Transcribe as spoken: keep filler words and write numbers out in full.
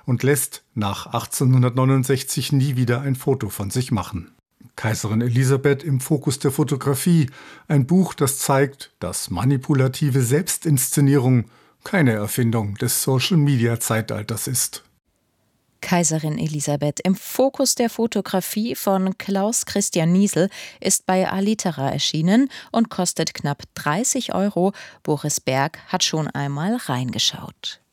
und lässt nach achtzehnhundertneunundsechzig nie wieder ein Foto von sich machen. Kaiserin Elisabeth im Fokus der Fotografie, ein Buch, das zeigt, dass manipulative Selbstinszenierung keine Erfindung des Social-Media-Zeitalters ist. Kaiserin Elisabeth im Fokus der Fotografie von Klaus Christian Niesel ist bei Alitera erschienen und kostet knapp dreißig Euro. Boris Berg hat schon einmal reingeschaut.